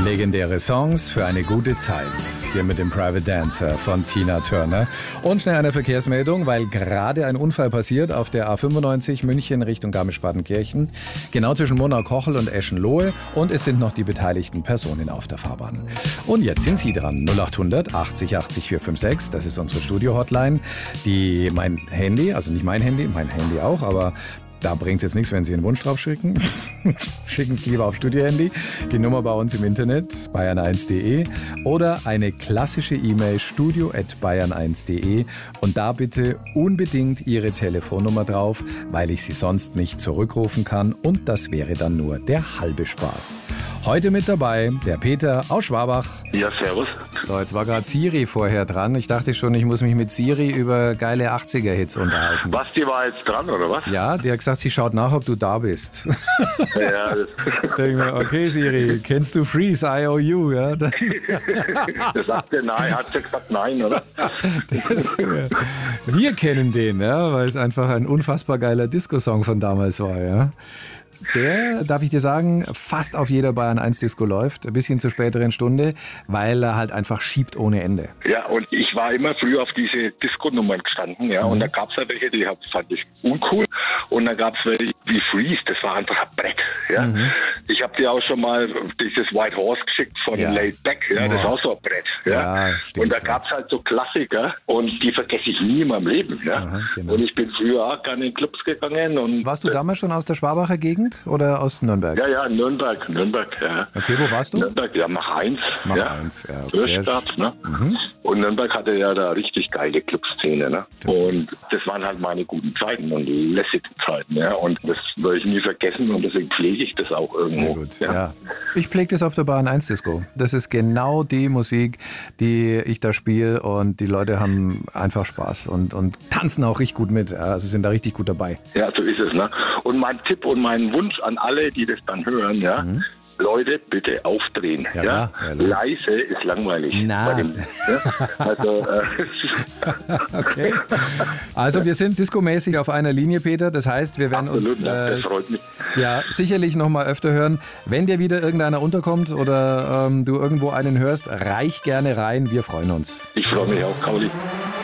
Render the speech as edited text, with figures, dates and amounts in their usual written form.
Legendäre Songs für eine gute Zeit. Hier mit dem Private Dancer von Tina Turner. Und schnell eine Verkehrsmeldung, weil gerade ein Unfall passiert auf der A95 München Richtung Garmisch-Partenkirchen. Genau zwischen Monau-Kochel und Eschenlohe. Und es sind noch die beteiligten Personen auf der Fahrbahn. Und jetzt sind Sie dran. 0800 80 80 456. Das ist unsere Studio-Hotline. Mein Handy, also nicht mein Handy auch, aber da bringt es jetzt nichts, wenn Sie einen Wunsch drauf schicken. Schicken Sie lieber auf Studio-Handy. Die Nummer bei uns im Internet, bayern1.de. Oder eine klassische E-Mail, studio@bayern1.de. Und da bitte unbedingt Ihre Telefonnummer drauf, weil ich Sie sonst nicht zurückrufen kann. Und das wäre dann nur der halbe Spaß. Heute mit dabei der Peter aus Schwabach. Ja, servus. So, jetzt war gerade Siri vorher dran. Ich dachte schon, ich muss mich mit Siri über geile 80er-Hits unterhalten. Basti war jetzt dran, oder was? Ja, die hat gesagt, sie schaut nach, ob du da bist. Ja, Denke mir, okay Siri, kennst du Freeze, IOU? Ja? das sagt er nein, hat sie gesagt nein, oder? Wir kennen den, ja, weil es einfach ein unfassbar geiler Disco-Song von damals war. Ja. Der, darf ich dir sagen, fast auf jeder Bayern 1 Disco läuft, ein bisschen zur späteren Stunde, weil er halt einfach schiebt ohne Ende. Ja, und ich war immer früher auf diese Disco-Nummern gestanden, ja, und da gab es halt welche, die fand ich uncool, und dann gab es welche wie Freeze, das war einfach ein Brett, ja. Ich habe dir auch schon mal dieses White Horse geschickt von Laid Back, ja, das ist auch so ein Brett, ja. Und da gab es halt so Klassiker, und die vergesse ich nie in meinem Leben, ja. Aha, genau. Und ich bin früher auch gerne in Clubs gegangen. Und warst du damals schon aus der Schwabacher Gegend oder aus Nürnberg? Ja, Nürnberg, ja. Okay, wo warst du? Nürnberg, ja, Mach-1. Mach-1, ja. Okay. Fürstadt, ne? Und Nürnberg hatte ja da richtig geile Clubszene, ne? Und das waren halt meine guten Zeiten und lässige Zeiten, ja. Und das werde ich nie vergessen, und deswegen pflege ich das auch irgendwo. Sehr gut, ja. Ich pflege das auf der Bayern 1 Disco. Das ist genau die Musik, die ich da spiele, und die Leute haben einfach Spaß und tanzen auch richtig gut mit, also sind da richtig gut dabei. Ja, so ist es, ne? Und mein Tipp und mein Wunsch an alle, die das dann hören, ja, Leute, bitte aufdrehen. Ja? Leise ist langweilig. Ja? Also, okay. Also wir sind discomäßig auf einer Linie, Peter. Das heißt, wir werden uns das freut mich. Ja, sicherlich noch mal öfter hören. Wenn dir wieder irgendeiner unterkommt oder du irgendwo einen hörst, reich gerne rein. Wir freuen uns. Ich freue mich auch, Kauli.